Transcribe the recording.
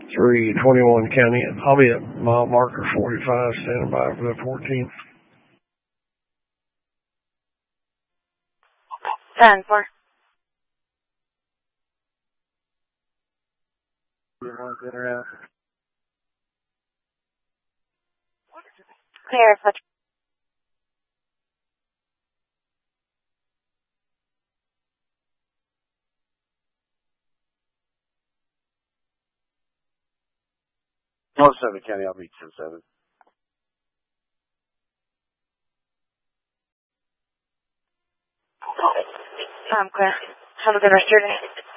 321 County. I'll be at mile marker 45, standing by for the 14th. 10-4. Clear, such. Oh, 7 County, I'll be 10-7. Clear. Have a good rest of your day.